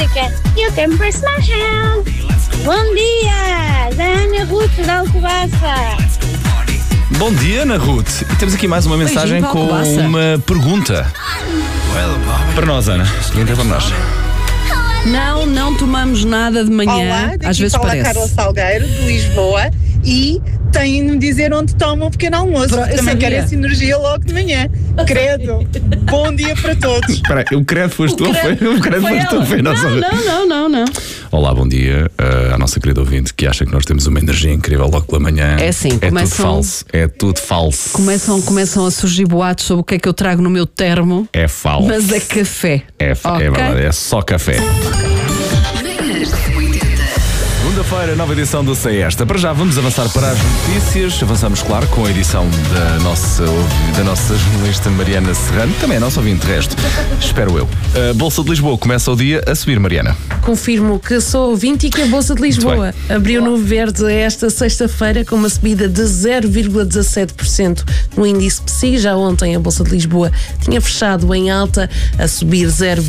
música You Can Press My Hand. Bom dia, da Ana Ruth da Alcobaça. Bom dia, Ana Ruth. E temos aqui mais uma mensagem com uma pergunta para nós, Ana. Seguinte é para nós. Não tomamos nada de manhã. Olá, às vezes fala parece. Carla Salgueiro, de Lisboa, e têm de me dizer onde tomam um pequeno almoço. Também quero essa energia logo de manhã. Credo. Bom dia para todos. Espera aí, o credo foste tu ou foi? O credo foste tu, foi nossa. Não. Olá, bom dia à nossa querida ouvinte que acha que nós temos uma energia incrível logo pela manhã. É assim, tudo falso. É tudo falso. Começam a surgir boatos sobre o que é que eu trago no meu termo. É falso. Mas é café. É verdade, é só café. Segunda-feira, nova edição do Sei Esta. Para já vamos avançar para as notícias. Avançamos, claro, com a edição da nossa jornalista Mariana Serrano, também é nosso ouvinte de resto, espero eu. A Bolsa de Lisboa começa o dia a subir, Mariana. Confirmo que sou ouvinte e que a Bolsa de Lisboa abriu no verde esta sexta-feira com uma subida de 0,17% no índice PSI. Já ontem a Bolsa de Lisboa tinha fechado em alta, a subir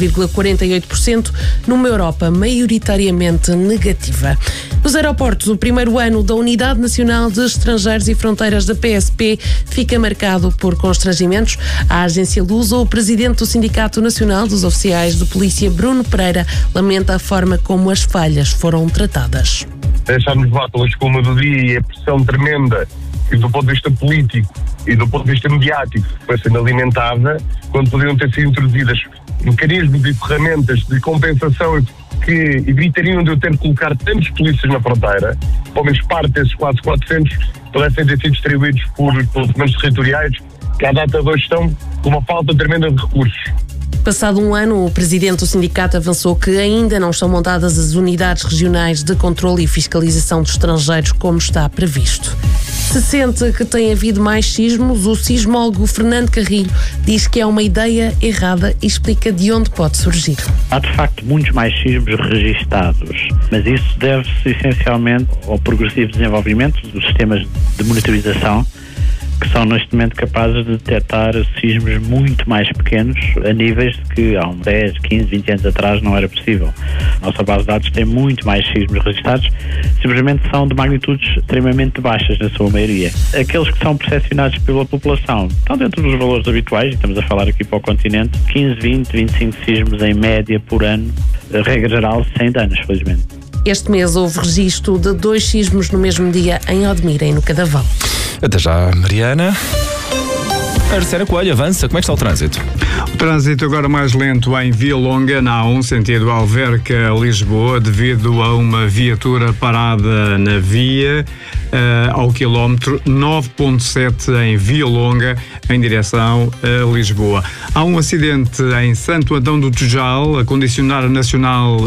0,48%, numa Europa maioritariamente negativa. Nos aeroportos, o primeiro ano da Unidade Nacional de Estrangeiros e Fronteiras da PSP fica marcado por constrangimentos. A agência Lusa, o presidente do Sindicato Nacional dos Oficiais de Polícia, Bruno Pereira, lamenta a forma como as falhas foram tratadas. Deixámos levar pela espuma do dia e a pressão tremenda que do ponto de vista político e do ponto de vista mediático foi sendo alimentada, quando poderiam ter sido introduzidas mecanismos e ferramentas de compensação que evitariam de eu ter que colocar tantos polícias na fronteira, pelo menos parte desses quase 400 pudessem ter sido distribuídos por comandos territoriais, que à data de hoje estão com uma falta tremenda de recursos. Passado um ano, o presidente do sindicato avançou que ainda não estão montadas as unidades regionais de controle e fiscalização dos estrangeiros como está previsto. Se sente que tem havido mais sismos, o sismólogo Fernando Carrilho diz que é uma ideia errada e explica de onde pode surgir. Há de facto muitos mais sismos registados, mas isso deve-se essencialmente ao progressivo desenvolvimento dos sistemas de monitorização, que são neste momento capazes de detectar sismos muito mais pequenos a níveis que há 10, 15, 20 anos atrás não era possível. A nossa base de dados tem muito mais sismos registados, simplesmente são de magnitudes extremamente baixas na sua maioria. Aqueles que são percepcionados pela população estão dentro dos valores habituais, e estamos a falar aqui para o continente, 15, 20, 25 sismos em média por ano, regra geral, sem danos, felizmente. Este mês houve registro de 2 sismos no mesmo dia em Odmira e no Cadaval. Até já, Mariana. Arcélia Coelho, avança. Como é que está o trânsito? O trânsito agora mais lento em Via Longa, na A1, sentido Alverca-Lisboa, devido a uma viatura parada na via ao quilómetro 9.7 em Via Longa, em direção a Lisboa. Há um acidente em Santo Antão do Tujal, a condicionar a Nacional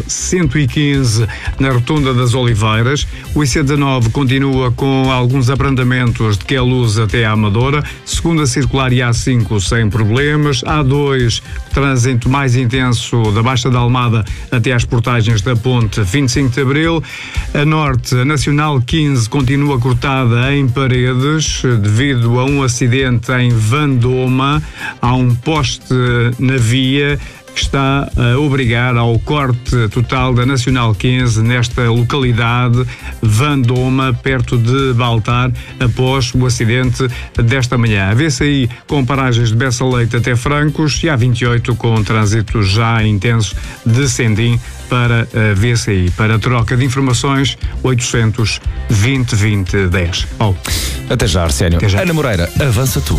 115 na Rotunda das Oliveiras. O IC19 continua com alguns abrandamentos de Queluz até à Amadora. Segunda circular e A5 sem problemas. A2, trânsito mais intenso da Baixa da Almada até às portagens da Ponte 25 de Abril. A norte, a Nacional 15 continua cortada em Paredes devido a um acidente em Vandoma. Há um poste na via que está a obrigar ao corte total da Nacional 15 nesta localidade, Vandoma, perto de Baltar, após o acidente desta manhã. A VCI com paragens de Bessa Leite até Francos e a 28 com trânsito já intenso de Sendim para a VCI. Para troca de informações, 800 20 20 10. Até já, Arsénio. Ana Moreira, avança tu.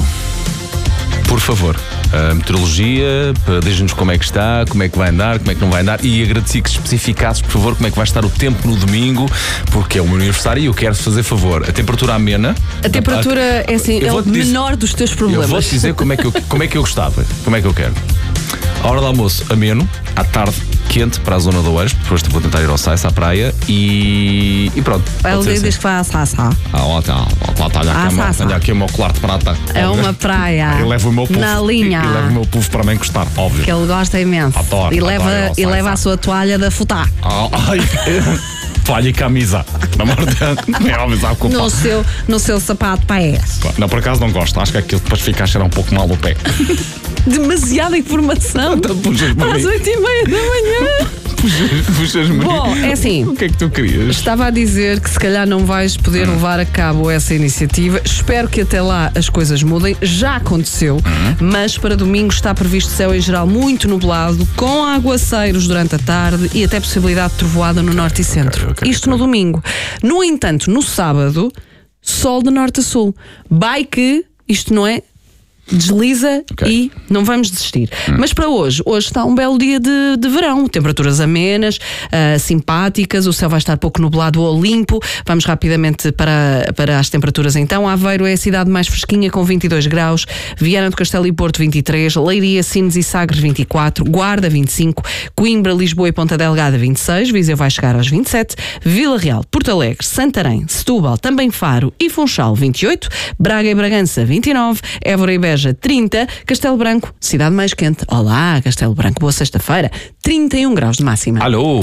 Por favor, a meteorologia, diz-nos como é que está, como é que vai andar, como é que não vai andar, e agradeci que especificasses, por favor, como é que vai estar o tempo no domingo, porque é o meu aniversário e eu quero fazer favor. A temperatura amena. A temperatura é assim, é o menor dos teus problemas. Eu vou-te dizer como é que eu gostava, como é que eu quero. A hora do almoço ameno, à tarde quente para a zona do Oeiras, depois vou tentar ir ao Sais, à praia e pronto. Ele diz que vai a Sassá. Tenho aqui o meu colar de prata. É uma praia. Eu levo o meu puff na linha. E levo o meu puff para me encostar, óbvio. Que ele gosta imenso. Adoro, e leva a sua toalha da Futá. Toalha e camisa. No seu sapato paes. Não, por acaso não gosto. Acho que aquilo depois fica a cheirar um pouco mal do pé. Demasiada informação. Às 8h30 da manhã. Puxas muito. Bom, é assim. O que é que tu querias? Estava a dizer que se calhar não vais poder levar a cabo essa iniciativa. Espero que até lá as coisas mudem. Já aconteceu, mas para domingo está previsto céu em geral muito nublado, com aguaceiros durante a tarde e até possibilidade de trovoada no norte e centro. Isto no domingo. No entanto, no sábado, sol de norte a sul. Vai que isto não é... desliza e não vamos desistir. Mas para hoje está um belo dia de verão, temperaturas amenas, simpáticas, o céu vai estar pouco nublado ou limpo. Vamos rapidamente para as temperaturas então. Aveiro é a cidade mais fresquinha com 22 graus, Viana do Castelo e Porto 23, Leiria, Sines e Sagres 24, Guarda 25, Coimbra, Lisboa e Ponta Delgada 26, Viseu vai chegar aos 27, Vila Real, Porto Alegre, Santarém, Setúbal, também Faro e Funchal 28, Braga e Bragança 29, Évora e Beja 30, Castelo Branco, cidade mais quente. Olá, Castelo Branco, boa sexta-feira, 31 graus de máxima. Alô!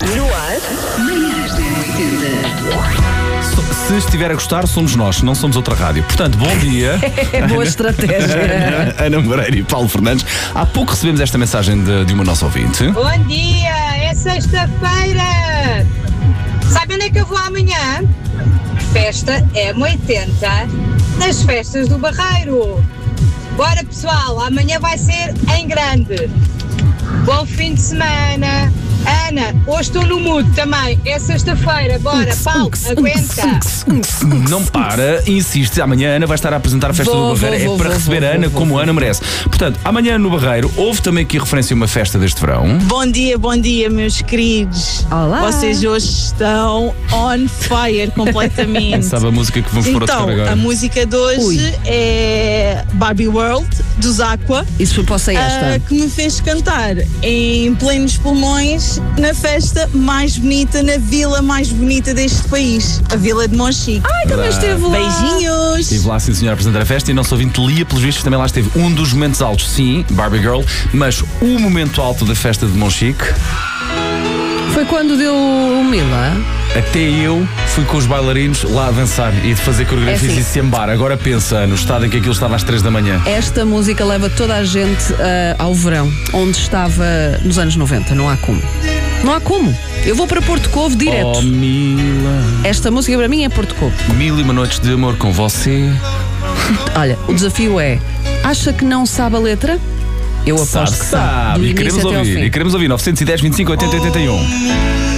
Se estiver a gostar, somos nós, não somos outra rádio. Portanto, bom dia. Boa estratégia. Ana Moreira e Paulo Fernandes. Há pouco recebemos esta mensagem de uma nossa ouvinte. Bom dia, é sexta-feira. Sabe onde é que eu vou amanhã? Festa M80 nas festas do Barreiro. Bora pessoal, amanhã vai ser em grande. Bom fim de semana. Ana, hoje estou no mood também. É sexta-feira, bora. Paulo, aguenta. Não para, insiste. Amanhã a Ana vai estar a apresentar a festa do Barreiro. É para receber a Ana como a Ana merece. Portanto, amanhã no Barreiro, houve também aqui referência a uma festa deste verão. Bom dia, meus queridos. Olá. Vocês hoje estão on fire completamente. Sabe a música que vamos pôr a tocar agora? A música de hoje é Barbie World, dos Aqua. Isso foi para você esta. Que me fez cantar em plenos pulmões na festa mais bonita, na vila mais bonita deste país, a Vila de Monchique. Ai, também esteve lá. Beijinhos. Estive lá, sim senhor, a apresentar a festa e nosso ouvinte Lia, pelos vistos, também lá esteve. Um dos momentos altos, sim, Barbie Girl, mas o momento alto da festa de Monchique... Foi quando deu o Mila? Até eu fui com os bailarinos lá a dançar e de fazer coreografias e se embar. Agora pensa no estado em que aquilo estava às 3 da manhã. Esta música leva toda a gente ao verão, onde estava nos anos 90. Não há como. Não há como. Eu vou para Porto Covo direto. Oh, Mila. Esta música para mim é Porto Covo. 1001 noites de amor com você. Olha, o desafio é: acha que não sabe a letra? Eu aposto que sabe. E queremos ouvir. 910, 25, 80, 81.